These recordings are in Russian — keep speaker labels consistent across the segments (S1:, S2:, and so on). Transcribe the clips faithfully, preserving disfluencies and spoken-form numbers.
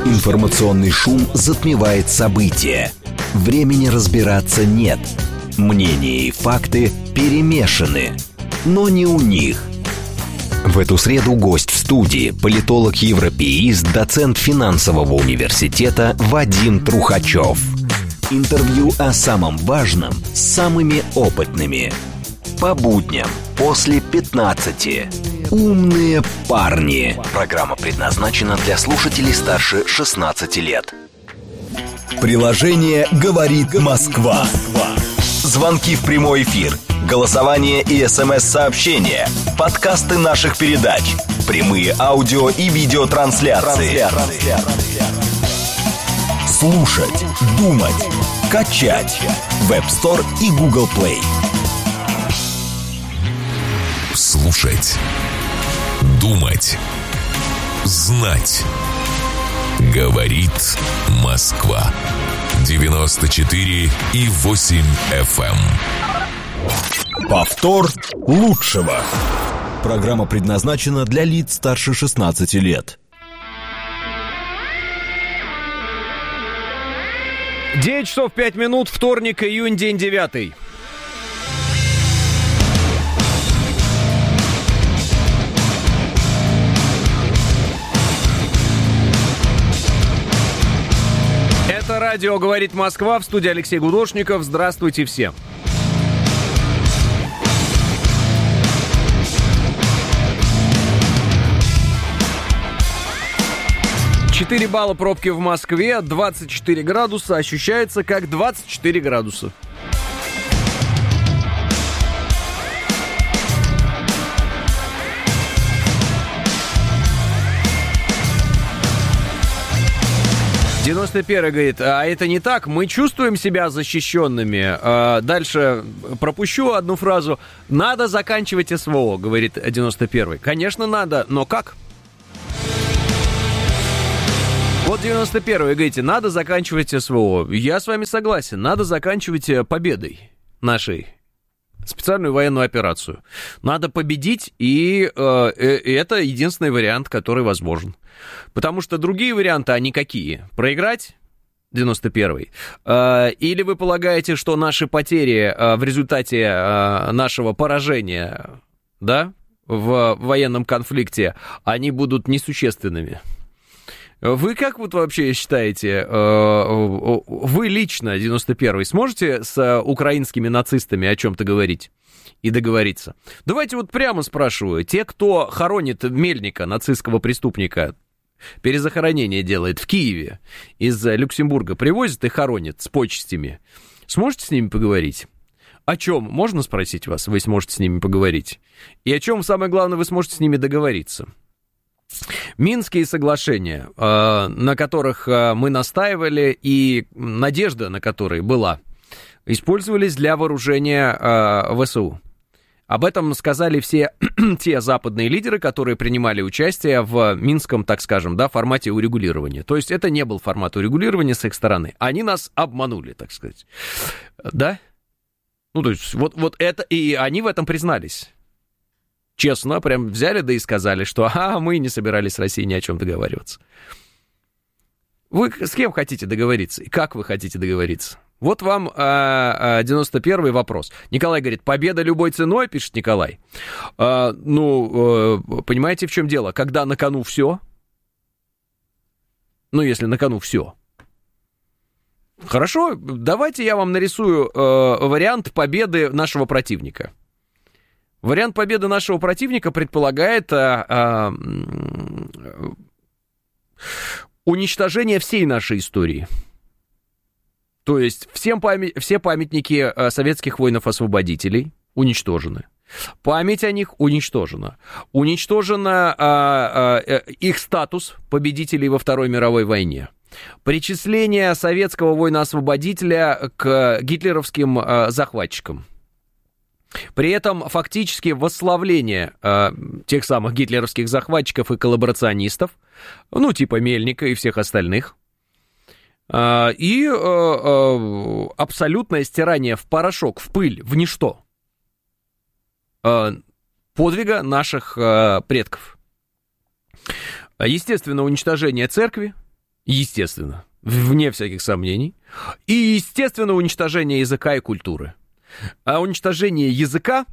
S1: Информационный шум затмевает события. Времени разбираться нет. Мнения и факты перемешаны. Но не у них. В эту среду гость в студии – политолог-европеист, доцент финансового университета Вадим Трухачев. Интервью о самом важном с самыми опытными. По будням после пятнадцати. «Умные парни». Программа предназначена для слушателей старше шестнадцати лет. Приложение «Говорит Москва». Звонки в прямой эфир, голосование и смс-сообщения, подкасты наших передач, прямые аудио и видеотрансляции. Слушать, думать, качать. Web Store и Google Play.
S2: Слушать, думать, знать. Говорит Москва. девяносто четыре и восемь эф эм.
S1: Повтор лучшего. Программа предназначена для лиц старше шестнадцати лет.
S3: девять часов пять минут, вторник, июнь, день девятый. Это радио «Говорит Москва», в студии Алексей Гудошников. Здравствуйте всем. четыре балла пробки в Москве, двадцать четыре градуса, ощущается как двадцать четыре градуса. девяносто первый говорит, а это не так, мы чувствуем себя защищенными. А дальше пропущу одну фразу. Надо заканчивать СВО, говорит девяносто первый. Конечно, надо, но как? Вот девяносто первый говорите, надо заканчивать СВО. Я с вами согласен, надо заканчивать победой нашей. Специальную военную операцию. Надо победить, и э, э, это единственный вариант, который возможен. Потому что другие варианты, они какие? Проиграть? девяносто первый. Э, или вы полагаете, что наши потери э, в результате э, нашего поражения, да, в военном конфликте, они будут несущественными? Вы как вот вообще считаете, вы лично, девяносто первый, сможете с украинскими нацистами о чем-то говорить и договориться? Давайте вот прямо спрашиваю. Те, кто хоронит Мельника, нацистского преступника, перезахоронение делает в Киеве, из Люксембурга привозят и хоронят с почестями, сможете с ними поговорить? О чем? Можно спросить вас? Вы сможете с ними поговорить. И о чем, самое главное, вы сможете с ними договориться? Минские соглашения, на которых мы настаивали, и надежда на которые была, использовались для вооружения ВСУ. Об этом сказали все те западные лидеры, которые принимали участие в минском, так скажем, да, формате урегулирования. То есть это не был формат урегулирования с их стороны. Они нас обманули, так сказать. Да? Ну, то есть вот, вот это, и они в этом признались. Честно, прям взяли, да и сказали, что а, мы не собирались с Россией ни о чем договариваться. Вы с кем хотите договориться? И как вы хотите договориться? Вот вам а, а, девяносто первый вопрос. Николай говорит, победа любой ценой, пишет Николай. А, ну, а, понимаете, в чем дело? Когда на кону все, ну, если на кону все. Хорошо, давайте я вам нарисую а, вариант победы нашего противника. Вариант победы нашего противника предполагает а, а, уничтожение всей нашей истории. То есть всем память, все памятники а, советских воинов-освободителей уничтожены. Память о них уничтожена. Уничтожен а, а, их статус победителей во Второй мировой войне. Причисление советского воина-освободителя к гитлеровским а, захватчикам. При этом фактически восславление э, тех самых гитлеровских захватчиков и коллаборационистов, ну, типа Мельника и всех остальных, э, и э, э, абсолютное стирание в порошок, в пыль, в ничто э, подвига наших э, предков. Естественно, уничтожение церкви, естественно, вне всяких сомнений, и, естественно, уничтожение языка и культуры. А уничтожение языка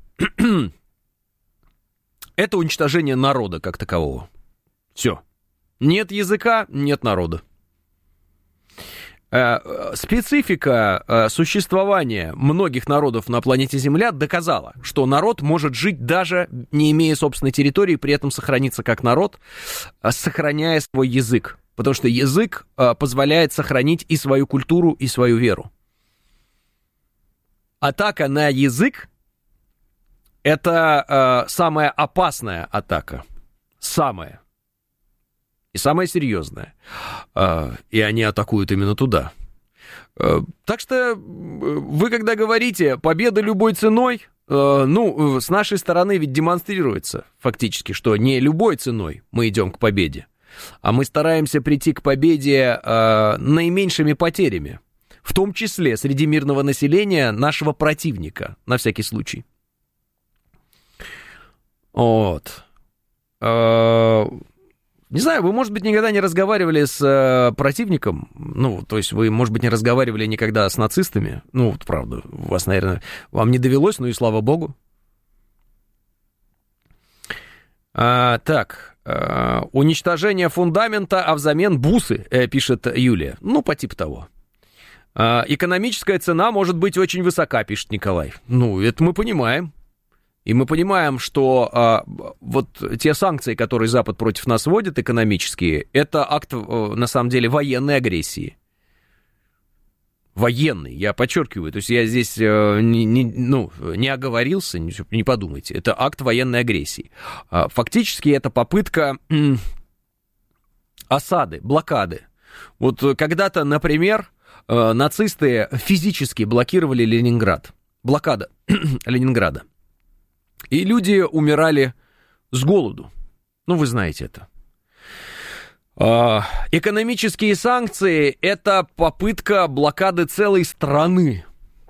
S3: — это уничтожение народа как такового. Все. Нет языка, нет народа. Специфика существования многих народов на планете Земля доказала, что народ может жить даже не имея собственной территории, при этом сохраниться как народ, сохраняя свой язык. Потому что язык позволяет сохранить и свою культуру, и свою веру. Атака на язык — это самая опасная атака. Самая. И самое серьезное. И они атакуют именно туда. Так что вы, когда говорите «победа любой ценой», ну, с нашей стороны ведь демонстрируется фактически, что не любой ценой мы идем к победе, а мы стараемся прийти к победе наименьшими потерями, в том числе среди мирного населения нашего противника, на всякий случай. Вот. Не знаю, вы, может быть, никогда не разговаривали с э, противником, ну, то есть вы, может быть, не разговаривали никогда с нацистами, ну, вот, правда, у вас, наверное, вам не довелось, ну и слава богу. А, так, а, уничтожение фундамента, а взамен бусы, э, пишет Юлия, ну, по типу того. А, экономическая цена может быть очень высока, пишет Николай. Ну, это мы понимаем. И мы понимаем, что а, вот те санкции, которые Запад против нас вводит, экономические, это акт, на самом деле, военной агрессии. Военный, я подчеркиваю. То есть я здесь не, не, ну, не оговорился, не, не подумайте. Это акт военной агрессии. А, фактически это попытка м, осады, блокады. Вот когда-то, например, нацисты физически блокировали Ленинград. Блокада Ленинграда. И люди умирали с голоду. Ну, вы знаете это. Экономические санкции – это попытка блокады целой страны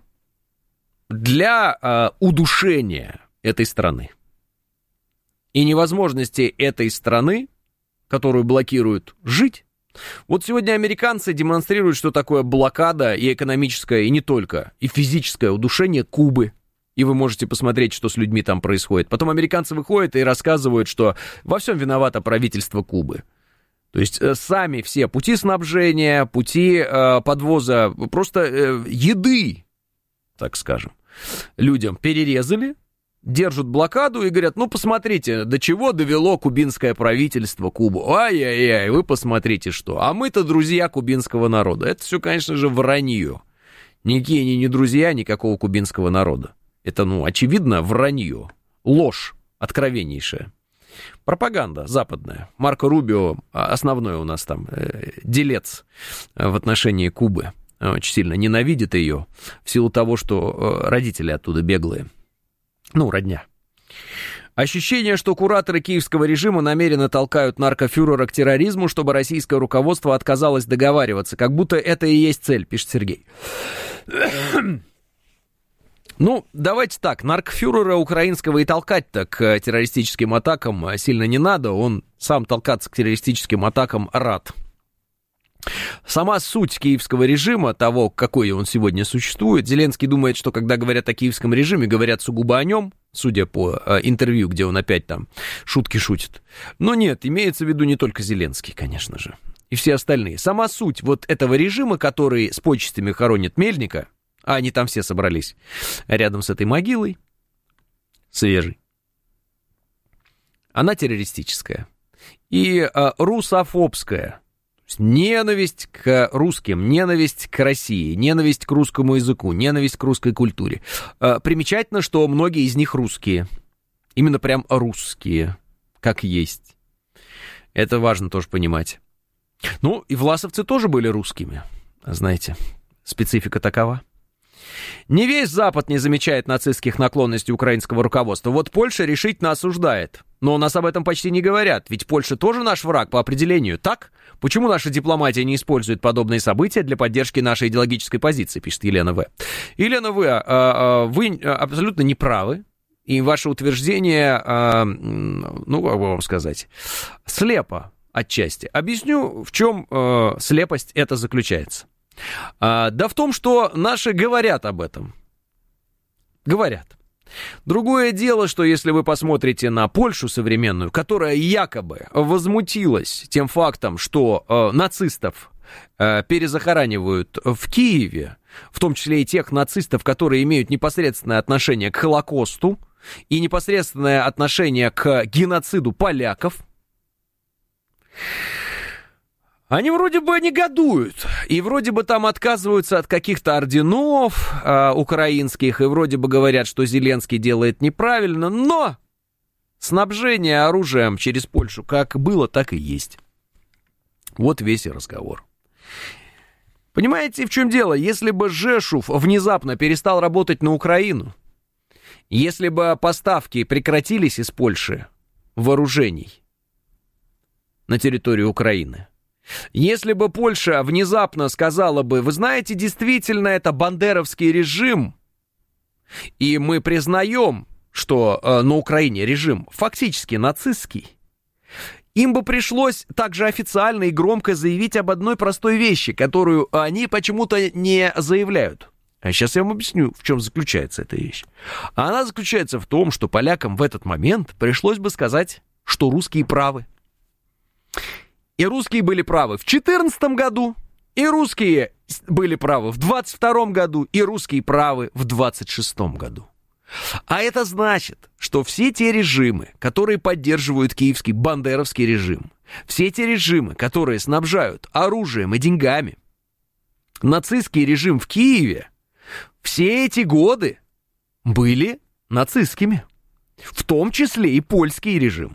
S3: для удушения этой страны. И невозможности этой страны, которую блокируют, жить. Вот сегодня американцы демонстрируют, что такое блокада и экономическое, и не только, и физическое удушение Кубы. И вы можете посмотреть, что с людьми там происходит. Потом американцы выходят и рассказывают, что во всем виновато правительство Кубы. То есть сами все пути снабжения, пути э, подвоза просто э, еды, так скажем, людям перерезали, держат блокаду и говорят, ну, посмотрите, до чего довело кубинское правительство Кубу. Ай-яй-яй, вы посмотрите, что. А мы-то друзья кубинского народа. Это все, конечно же, вранье. Никакие они не друзья никакого кубинского народа. Это, ну, очевидно, вранье, ложь откровеннейшая. Пропаганда западная. Марко Рубио, основной у нас там э, делец в отношении Кубы, очень сильно ненавидит ее в силу того, что э, родители оттуда беглые. Ну, родня. Ощущение, что кураторы киевского режима намеренно толкают наркофюрера к терроризму, чтобы российское руководство отказалось договариваться. Как будто это и есть цель, пишет Сергей. Ну, давайте так, наркофюрера украинского и толкать-то к террористическим атакам сильно не надо, он сам толкаться к террористическим атакам рад. Сама суть киевского режима, того, какой он сегодня существует, Зеленский думает, что когда говорят о киевском режиме, говорят сугубо о нем, судя по интервью, где он опять там шутки шутит. Но нет, имеется в виду не только Зеленский, конечно же, и все остальные. Сама суть вот этого режима, который с почестями хоронит Мельника, а они там все собрались рядом с этой могилой, свежей, она террористическая и а, русофобская. Ненависть к русским, ненависть к России, ненависть к русскому языку, ненависть к русской культуре. А, примечательно, что многие из них русские. Именно прям русские, как есть. Это важно тоже понимать. Ну, и власовцы тоже были русскими. Знаете, специфика такова. Не весь Запад не замечает нацистских наклонностей украинского руководства. Вот Польша решительно осуждает. Но у нас об этом почти не говорят. Ведь Польша тоже наш враг по определению, так? Почему наша дипломатия не использует подобные события для поддержки нашей идеологической позиции, пишет Елена В. Елена В., а, а, вы абсолютно не правы. И ваше утверждение, а, ну, как бы вам сказать, слепо. отчасти. Объясню, в чем э, слепость эта заключается. А, да в том, что наши говорят об этом. Говорят. Другое дело, что если вы посмотрите на Польшу современную, которая якобы возмутилась тем фактом, что э, нацистов э, перезахоранивают в Киеве, в том числе и тех нацистов, которые имеют непосредственное отношение к Холокосту и непосредственное отношение к геноциду поляков, они вроде бы негодуют, и вроде бы там отказываются от каких-то орденов э, украинских, и вроде бы говорят, что Зеленский делает неправильно, но снабжение оружием через Польшу как было, так и есть. Вот весь и разговор. Понимаете, в чем дело? Если бы Жешув внезапно перестал работать на Украину, если бы поставки прекратились из Польши вооружений на территорию Украины, если бы Польша внезапно сказала бы, вы знаете, действительно, это бандеровский режим, и мы признаем, что э, на Украине режим фактически нацистский, им бы пришлось также официально и громко заявить об одной простой вещи, которую они почему-то не заявляют. А сейчас я вам объясню, в чем заключается эта вещь. Она заключается в том, что полякам в этот момент пришлось бы сказать, что русские правы. И русские были правы в четырнадцатом году, и русские были правы в двадцать втором году, и русские правы в двадцать шестом году. А это значит, что все те режимы, которые поддерживают киевский бандеровский режим, все те режимы, которые снабжают оружием и деньгами нацистский режим в Киеве, все эти годы были нацистскими, в том числе и польский режим.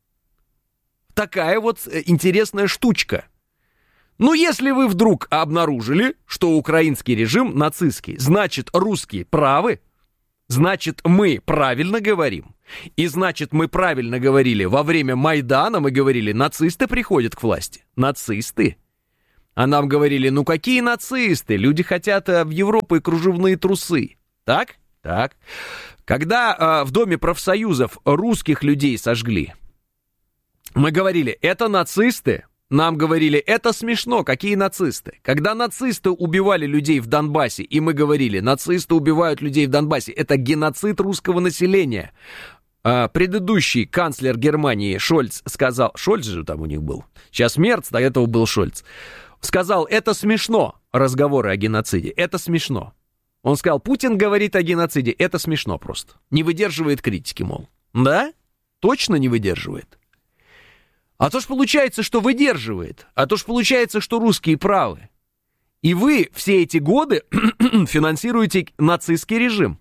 S3: Такая вот интересная штучка. Ну, если вы вдруг обнаружили, что украинский режим нацистский, значит, русские правы, значит, мы правильно говорим. И значит, мы правильно говорили во время Майдана, мы говорили, нацисты приходят к власти. Нацисты. А нам говорили, ну какие нацисты? Люди хотят в Европу и кружевные трусы. Так? Так. Когда э, в Доме профсоюзов русских людей сожгли, мы говорили, это нацисты. Нам говорили, это смешно, какие нацисты. Когда нацисты убивали людей в Донбассе, и мы говорили, нацисты убивают людей в Донбассе, это геноцид русского населения. А, предыдущий канцлер Германии Шольц сказал, Шольц же там у них был, сейчас Мерц, до этого был Шольц, сказал, это смешно, разговоры о геноциде, это смешно. Он сказал, Путин говорит о геноциде, это смешно просто. Не выдерживает критики, мол. Да? Точно не выдерживает. А то ж получается, что выдерживает. А то ж получается, что русские правы. И вы все эти годы финансируете нацистский режим.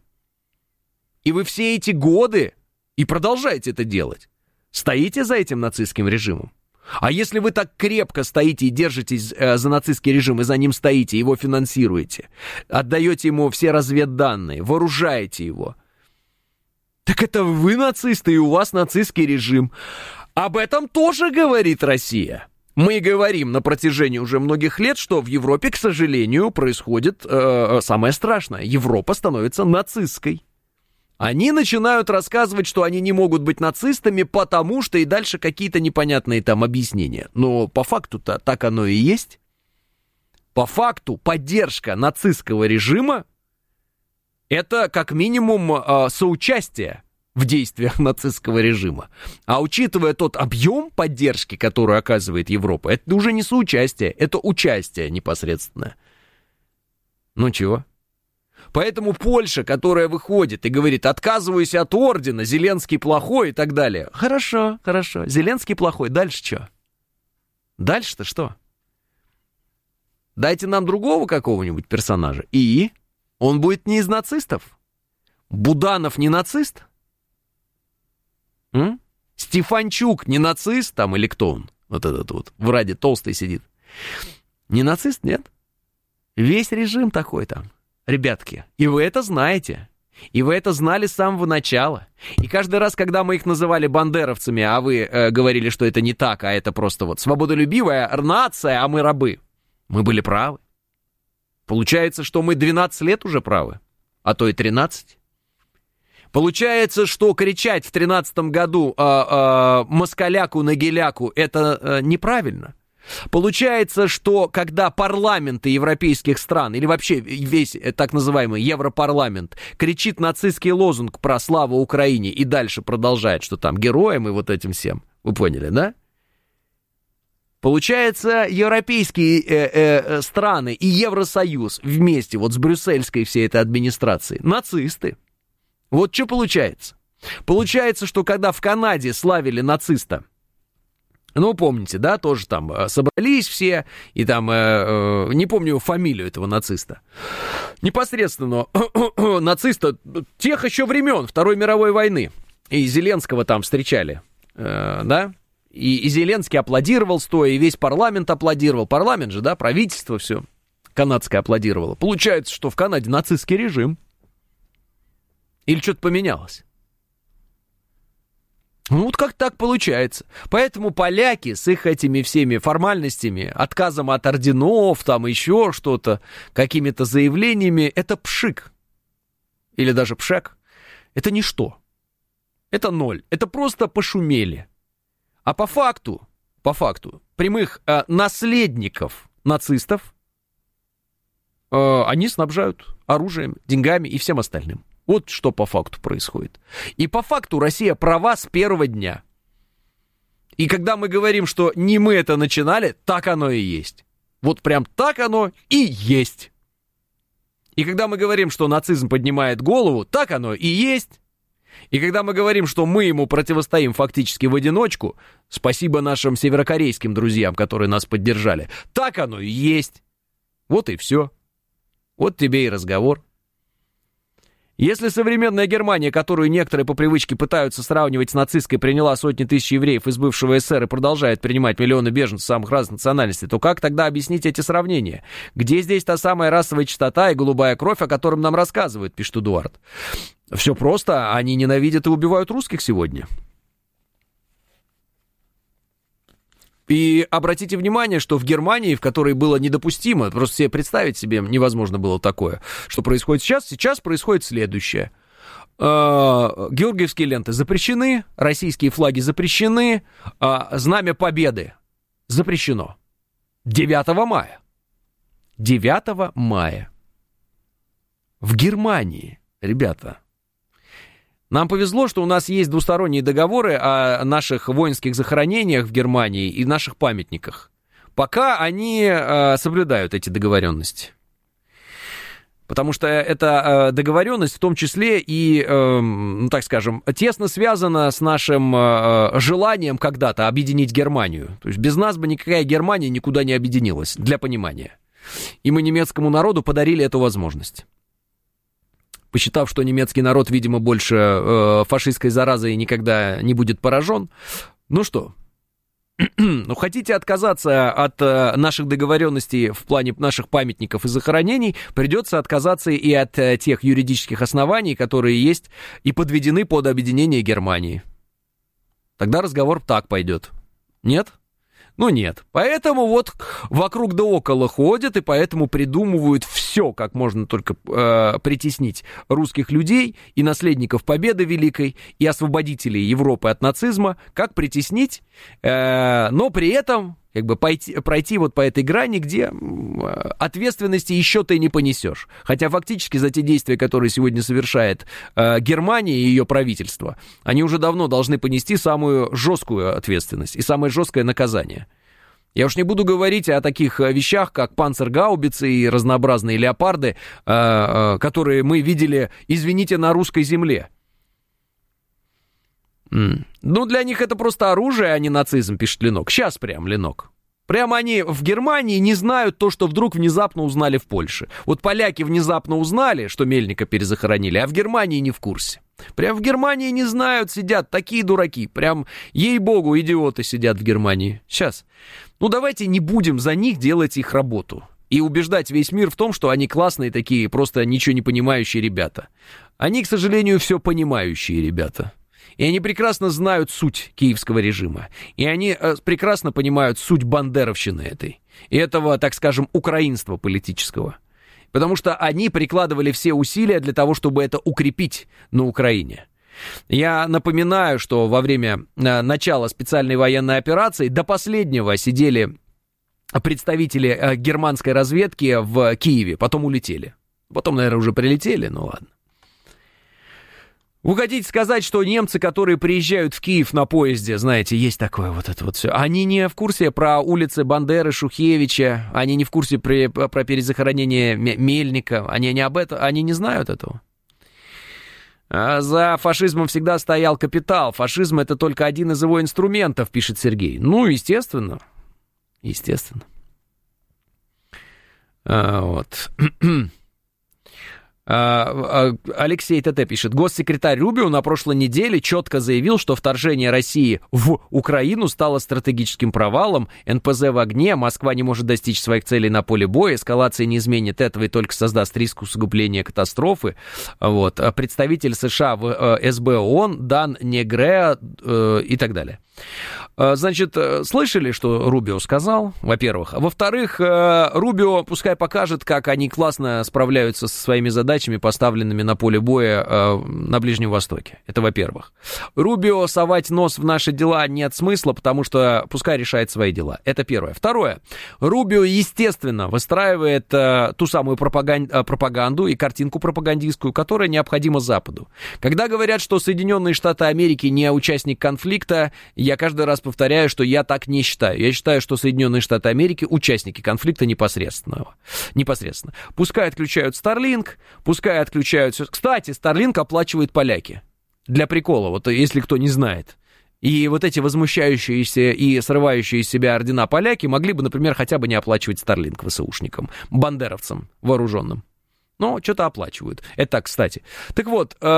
S3: И вы все эти годы и продолжаете это делать. Стоите за этим нацистским режимом. А если вы так крепко стоите и держитесь э, за нацистский режим, и за ним стоите, его финансируете, отдаете ему все разведданные, вооружаете его, так это вы нацисты, и у вас нацистский режим. Об этом тоже говорит Россия. Мы говорим на протяжении уже многих лет, что в Европе, к сожалению, происходит э, самое страшное. Европа становится нацистской. Они начинают рассказывать, что они не могут быть нацистами, потому что и дальше какие-то непонятные там объяснения. Но по факту-то так оно и есть. По факту поддержка нацистского режима — это как минимум э, соучастие в действиях нацистского режима. А учитывая тот объем поддержки, который оказывает Европа, это уже не соучастие, это участие непосредственно. Ну чего? Поэтому Польша, которая выходит и говорит, отказываюсь от ордена, Зеленский плохой и так далее. Хорошо, хорошо, Зеленский плохой, дальше что? Дальше-то что? Дайте нам другого какого-нибудь персонажа, и он будет не из нацистов. Буданов не нацист? М? Стефанчук не нацист там или кто он? Вот этот вот, в Раде толстый сидит. Не нацист, нет? Весь режим такой там, ребятки. И вы это знаете. И вы это знали с самого начала. И каждый раз, когда мы их называли бандеровцами, а вы э, говорили, что это не так, а это просто вот свободолюбивая нация, а мы рабы, мы были правы. Получается, что мы двенадцать лет уже правы, а то и тринадцать. Получается, что кричать в тринадцатом году э, э, москаляку-нагеляку это э, неправильно. Получается, что когда парламенты европейских стран, или вообще весь так называемый Европарламент, кричит нацистский лозунг про славу Украине и дальше продолжает, что там героям и вот этим всем, вы поняли, да? Получается, европейские э, э, страны и Евросоюз вместе вот с брюссельской всей этой администрацией нацисты. Вот что получается. Получается, что когда в Канаде славили нациста, ну, помните, да, тоже там собрались все, и там, э, э, не помню фамилию этого нациста, непосредственно нациста тех еще времен Второй мировой войны, и Зеленского там встречали, э, да, и, и Зеленский аплодировал стоя, и весь парламент аплодировал, парламент же, да, правительство все канадское аплодировало. Получается, что в Канаде нацистский режим. Или что-то поменялось? Ну, вот как так получается. Поэтому поляки с их этими всеми формальностями, отказом от орденов, там еще что-то, какими-то заявлениями, это пшик. Или даже пшек. Это ничто. Это ноль. Это просто пошумели. А по факту, по факту, прямых э, наследников нацистов э, они снабжают оружием, деньгами и всем остальным. Вот что по факту происходит. И по факту Россия права с первого дня. И когда мы говорим, что не мы это начинали, так оно и есть. Вот прям так оно и есть. И когда мы говорим, что нацизм поднимает голову, так оно и есть. И когда мы говорим, что мы ему противостоим фактически в одиночку, спасибо нашим северокорейским друзьям, которые нас поддержали, так оно и есть. Вот и все. Вот тебе и разговор. Если современная Германия, которую некоторые по привычке пытаются сравнивать с нацистской, приняла сотни тысяч евреев из бывшего СССР и продолжает принимать миллионы беженцев самых разных национальностей, то как тогда объяснить эти сравнения? Где здесь та самая расовая чистота и голубая кровь, о котором нам рассказывают, пишет Эдуард? Все просто, они ненавидят и убивают русских сегодня. И обратите внимание, что в Германии, в которой было недопустимо, просто себе представить себе невозможно было такое, что происходит сейчас, сейчас происходит следующее. Георгиевские ленты запрещены, российские флаги запрещены, знамя Победы запрещено. девятого мая. девятого мая. В Германии, ребята. Нам повезло, что у нас есть двусторонние договоры о наших воинских захоронениях в Германии и наших памятниках. Пока они э, соблюдают эти договоренности. Потому что эта э, договоренность в том числе и, э, ну, так скажем, тесно связана с нашим э, желанием когда-то объединить Германию. То есть без нас бы никакая Германия никуда не объединилась, для понимания. И мы немецкому народу подарили эту возможность. Посчитав, что немецкий народ, видимо, больше э, фашистской заразой никогда не будет поражен. Ну что, ну хотите отказаться от э, наших договоренностей в плане наших памятников и захоронений, придется отказаться и от э, тех юридических оснований, которые есть и подведены под объединение Германии. Тогда разговор так пойдет. Нет? Ну нет. Поэтому вот вокруг да около ходят, и поэтому придумывают все, как можно только э, притеснить русских людей и наследников Победы Великой, и освободителей Европы от нацизма, как притеснить, э, но при этом как бы пойти, пройти вот по этой грани, где ответственности еще ты не понесешь. Хотя фактически за те действия, которые сегодня совершает э, Германия и ее правительство, они уже давно должны понести самую жесткую ответственность и самое жесткое наказание. Я уж не буду говорить о таких вещах, как панцергаубицы и разнообразные леопарды, э, э, которые мы видели, извините, на русской земле. Mm. Ну, для них это просто оружие, а не нацизм, пишет Ленок. Сейчас прям, Ленок. Прямо они в Германии не знают то, что вдруг внезапно узнали в Польше. Вот поляки внезапно узнали, что Мельника перезахоронили, а в Германии не в курсе. Прям в Германии не знают, сидят такие дураки. Прям, ей-богу, идиоты сидят в Германии. Сейчас. Ну, давайте не будем за них делать их работу. И убеждать весь мир в том, что они классные такие, просто ничего не понимающие ребята. Они, к сожалению, все понимающие ребята. И они прекрасно знают суть киевского режима. И они э, прекрасно понимают суть бандеровщины этой. И этого, так скажем, украинства политического. Потому что они прикладывали все усилия для того, чтобы это укрепить на Украине. Я напоминаю, что во время начала специальной военной операции до последнего сидели представители германской разведки в Киеве, потом улетели. Потом, наверное, уже прилетели, ну ладно. Вы хотите сказать, что немцы, которые приезжают в Киев на поезде, знаете, есть такое вот это вот все, они не в курсе про улицы Бандеры, Шухевича, они не в курсе при, про перезахоронение Мельника, они не об этом, они не знают этого. А за фашизмом всегда стоял капитал, фашизм — это только один из его инструментов, пишет Сергей. Ну, естественно, естественно. А, вот... Алексей ТТ пишет. Госсекретарь Рубио на прошлой неделе четко заявил, что вторжение России в Украину стало стратегическим провалом. эн пэ зэ в огне, Москва не может достичь своих целей на поле боя, эскалация не изменит этого и только создаст риск усугубления катастрофы. Вот. Представитель США в эс бэ ООН Дан Негре э, и так далее. Значит, слышали, что Рубио сказал, во-первых. Во-вторых, Рубио пускай покажет, как они классно справляются со своими задачами, поставленными на поле боя на Ближнем Востоке. Это во-первых. Рубио совать нос в наши дела нет смысла, потому что пускай решает свои дела. Это первое. Второе. Рубио, естественно, выстраивает ту самую пропаганду, пропаганду и картинку пропагандистскую, которая необходима Западу. Когда говорят, что Соединенные Штаты Америки не участник конфликта, я каждый раз повторяю, что я так не считаю. Я считаю, что Соединенные Штаты Америки участники конфликта непосредственного. Непосредственно. Пускай отключают Starlink, пускай отключают... Кстати, Starlink оплачивают поляки. Для прикола, вот если кто не знает. И вот эти возмущающиеся и срывающие из себя ордена поляки могли бы, например, хотя бы не оплачивать Starlink ВСУшникам, бандеровцам вооруженным. Но что-то оплачивают. Это так, кстати. Так вот, э,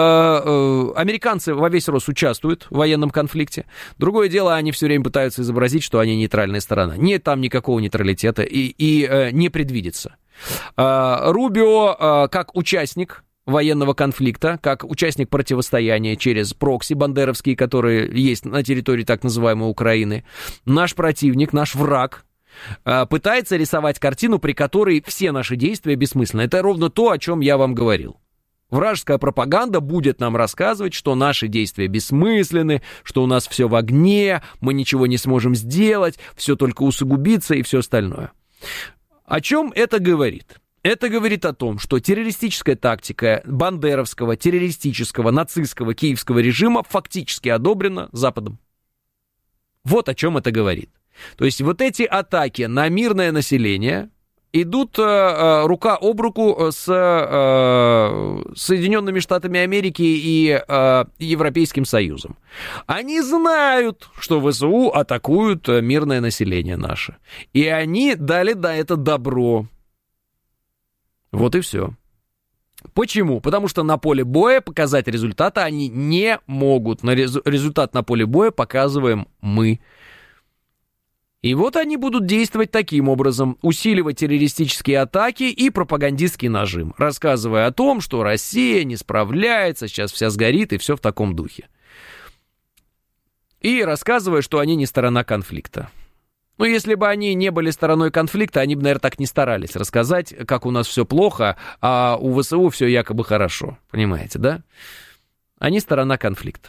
S3: э, американцы во весь рост участвуют в военном конфликте. Другое дело, они все время пытаются изобразить, что они нейтральная сторона. Нет там никакого нейтралитета и, и э, не предвидится. Э, Рубио, э, как участник военного конфликта, как участник противостояния через прокси бандеровские, которые есть на территории так называемой Украины, наш противник, наш враг, пытается рисовать картину, при которой все наши действия бессмысленны. Это ровно то, о чем я вам говорил. Вражеская пропаганда будет нам рассказывать, что наши действия бессмысленны, что у нас все в огне, мы ничего не сможем сделать, все только усугубится и все остальное. О чем это говорит? Это говорит о том, что террористическая тактика бандеровского, террористического, нацистского киевского режима фактически одобрена Западом. Вот о чем это говорит. То есть вот эти атаки на мирное население идут э, э, рука об руку с э, Соединенными Штатами Америки и э, Европейским Союзом. Они знают, что ВСУ атакуют мирное население наше. И они дали на это добро. Вот и все. Почему? Потому что на поле боя показать результаты они не могут. На резу- результат на поле боя показываем мы. И вот они будут действовать таким образом, усиливать террористические атаки и пропагандистский нажим, рассказывая о том, что Россия не справляется, сейчас вся сгорит и все в таком духе. И рассказывая, что они не сторона конфликта. Ну, если бы они не были стороной конфликта, они бы, наверное, так не старались рассказать, как у нас все плохо, а у ВСУ все якобы хорошо. Понимаете, да? Они сторона конфликта.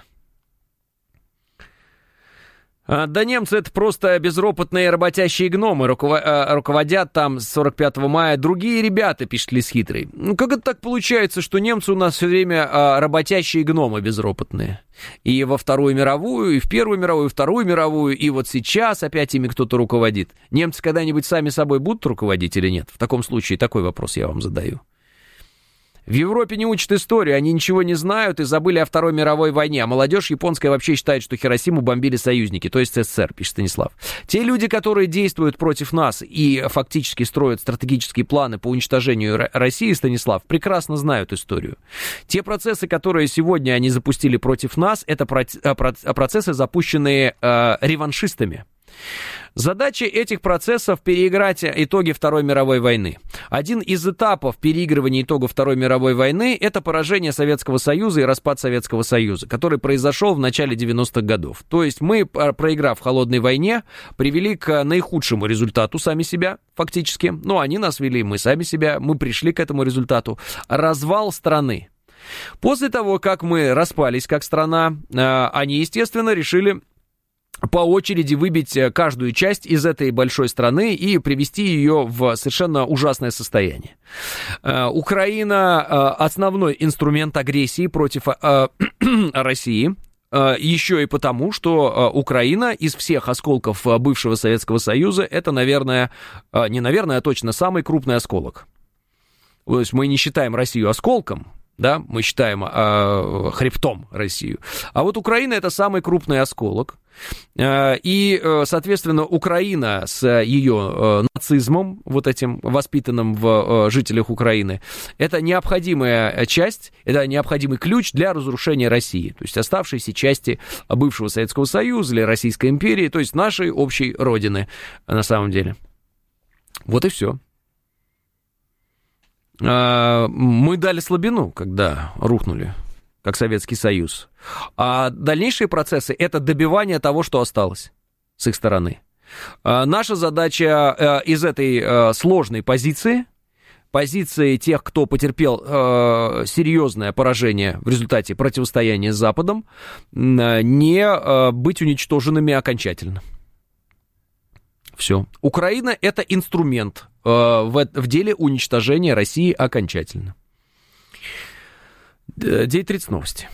S3: Да немцы — это просто безропотные работящие гномы, руководят там с сорок пятого мая другие ребята, пишет Лис Хитрый. Ну как это так получается, что немцы у нас все время работящие гномы безропотные? И во Вторую мировую, и в Первую мировую, и Вторую мировую, и вот сейчас опять ими кто-то руководит. Немцы когда-нибудь сами собой будут руководить или нет? В таком случае такой вопрос я вам задаю. В Европе не учат историю, они ничего не знают и забыли о Второй мировой войне. А молодежь японская вообще считает, что Хиросиму бомбили союзники, то есть СССР, пишет Станислав. Те люди, которые действуют против нас и фактически строят стратегические планы по уничтожению России, Станислав, прекрасно знают историю. Те процессы, которые сегодня они запустили против нас, это процессы, запущенные э, реваншистами. Задача этих процессов — переиграть итоги Второй мировой войны. Один из этапов переигрывания итогов Второй мировой войны — это поражение Советского Союза и распад Советского Союза, который произошел в начале девяностых годов. То есть мы, проиграв в холодной войне, привели к наихудшему результату сами себя, фактически. Ну, они нас вели, мы сами себя, мы пришли к этому результату. Развал страны. После того, как мы распались как страна, они, естественно, решили по очереди выбить каждую часть из этой большой страны и привести ее в совершенно ужасное состояние. Украина — основной инструмент агрессии против России. Еще и потому, что Украина из всех осколков бывшего Советского Союза — это, наверное, не наверное, а точно самый крупный осколок. То есть мы не считаем Россию осколком, да, мы считаем э, хребтом Россию. А вот Украина — это самый крупный осколок. Э, и, э, соответственно, Украина с ее э, нацизмом, вот этим воспитанным в э, жителях Украины, это необходимая часть, это необходимый ключ для разрушения России. То есть оставшиеся части бывшего Советского Союза или Российской империи, то есть нашей общей родины, на самом деле. Вот и все. Мы дали слабину, когда рухнули, как Советский Союз. А дальнейшие процессы — это добивание того, что осталось с их стороны. Наша задача из этой сложной позиции, позиции тех, кто потерпел серьезное поражение в результате противостояния с Западом, не быть уничтоженными окончательно. Все. Украина — это инструмент э, в, в деле уничтожения России окончательно. девять тридцать новости.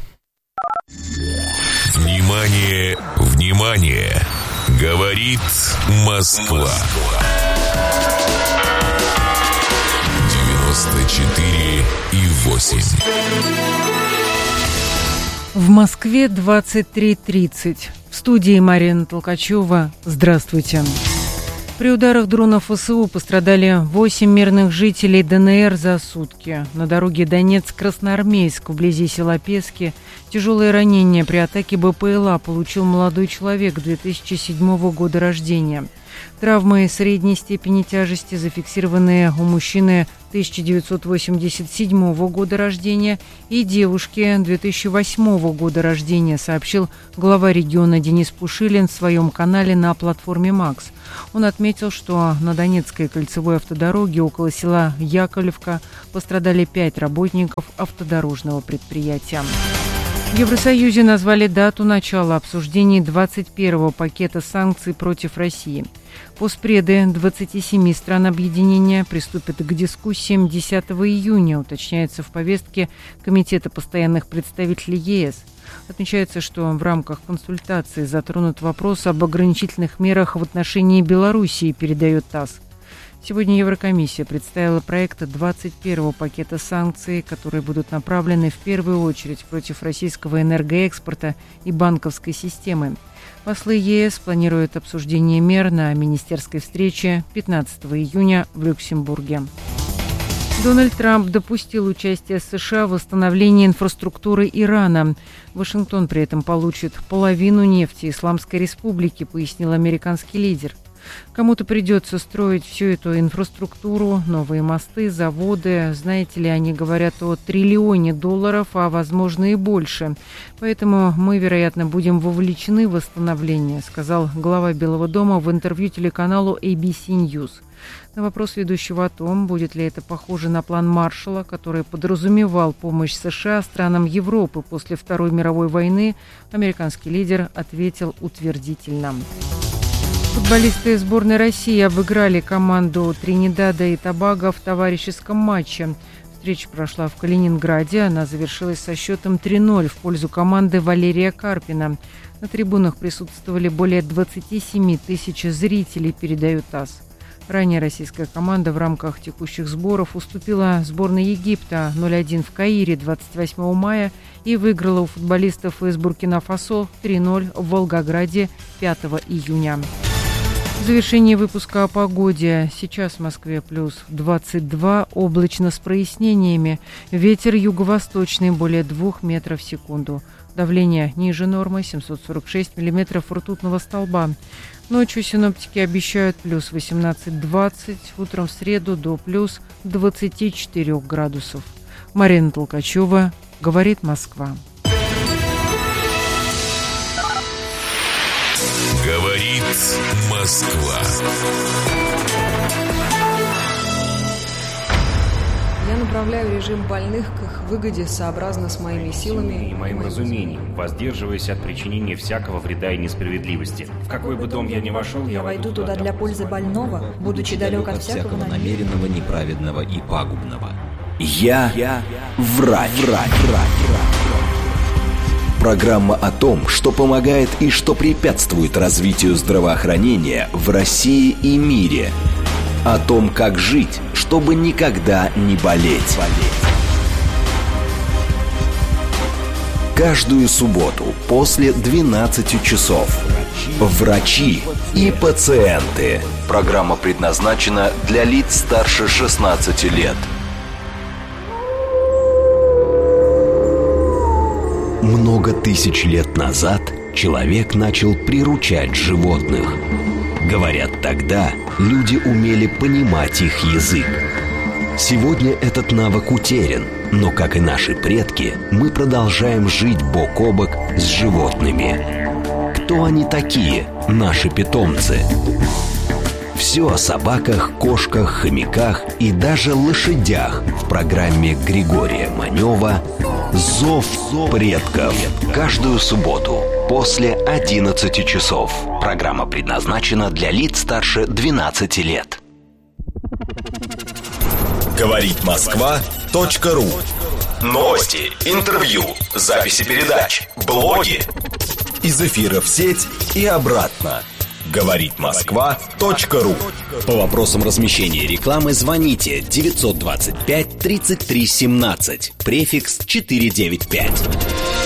S2: Внимание, внимание! Говорит Москва. девяносто четыре и восемь.
S4: В Москве двадцать три тридцать. В студии Марина Толкачева. Здравствуйте. При ударах дронов ВСУ пострадали восемь мирных жителей ДНР за сутки. На дороге Донецк-Красноармейск, вблизи села Пески, тяжелое ранение при атаке БПЛА получил молодой человек две тысячи седьмого года рождения. Травмы средней степени тяжести, зафиксированные у мужчины тысяча девятьсот восемьдесят седьмого года рождения и девушки две тысячи восьмого года рождения, сообщил глава региона Денис Пушилин в своем канале на платформе «Макс». Он отметил, что на Донецкой кольцевой автодороге около села Яковлевка пострадали пять работников автодорожного предприятия. В Евросоюзе назвали дату начала обсуждений двадцать первого пакета санкций против России. Постпреды двадцати семи стран объединения приступят к дискуссиям десятого июня, уточняется в повестке Комитета постоянных представителей ЕС. Отмечается, что в рамках консультаций затронут вопрос об ограничительных мерах в отношении Белоруссии, передает ТАСС. Сегодня Еврокомиссия представила проект двадцать первого пакета санкций, которые будут направлены в первую очередь против российского энергоэкспорта и банковской системы. Послы ЕС планируют обсуждение мер на министерской встрече пятнадцатого июня в Люксембурге. Дональд Трамп допустил участие США в восстановлении инфраструктуры Ирана. Вашингтон при этом получит половину нефти Исламской Республики, пояснил американский лидер. Кому-то придется строить всю эту инфраструктуру, новые мосты, заводы. Знаете ли, они говорят о триллионе долларов, а возможно и больше. Поэтому мы, вероятно, будем вовлечены в восстановление, сказал глава Белого дома в интервью телеканалу эй би си News. На вопрос ведущего о том, будет ли это похоже на план Маршалла, который подразумевал помощь США странам Европы после Второй мировой войны, американский лидер ответил утвердительно. Футболисты сборной России обыграли команду Тринидада и Тобаго в товарищеском матче. Встреча прошла в Калининграде. Она завершилась со счетом три ноль в пользу команды Валерия Карпина. На трибунах присутствовали более двадцать семь тысяч зрителей, передает ТАСС. Ранее российская команда в рамках текущих сборов уступила сборной Египта ноль один в Каире двадцать восьмого мая и выиграла у футболистов из Буркина-Фасо три ноль в Волгограде пятого июня. В завершении выпуска о погоде. Сейчас в Москве плюс двадцать два, облачно с прояснениями. Ветер юго-восточный более двух метров в секунду. Давление ниже нормы, семьсот сорок шесть миллиметров ртутного столба. Ночью синоптики обещают плюс восемнадцать-двадцать, утром в среду до плюс двадцать четыре градусов. Марина Толкачева, говорит Москва.
S2: Говорит Москва.
S5: Я направляю режим больных к их выгоде сообразно с моими силами
S6: и моим разумением, воздерживаясь от причинения всякого вреда и несправедливости. В какой бы дом я ни вошел, я
S5: войду туда для пользы больного, будучи далек от всякого
S1: намеренного, неправедного и пагубного. Я, я врач. врач, врач, врач. Программа о том, что помогает и что препятствует развитию здравоохранения в России и мире. О том, как жить, чтобы никогда не болеть. Каждую субботу после двенадцати часов. Врачи и пациенты. Программа предназначена для лиц старше шестнадцати лет. Много тысяч лет назад человек начал приручать животных. Говорят, тогда люди умели понимать их язык. Сегодня этот навык утерян, но, как и наши предки, мы продолжаем жить бок о бок с животными. Кто они такие, наши питомцы? Все о собаках, кошках, хомяках и даже лошадях в программе Григория Манева «Зов предков». Каждую субботу после одиннадцати часов. Программа предназначена для лиц старше двенадцати лет.
S7: Говорит Москва точка ру. Новости, интервью, записи передач, блоги. Из эфира в сеть и обратно. Говорит Москва точка ру.
S1: По вопросам размещения рекламы звоните девятьсот двадцать пять тридцать три семнадцать, префикс четыреста девяносто пять.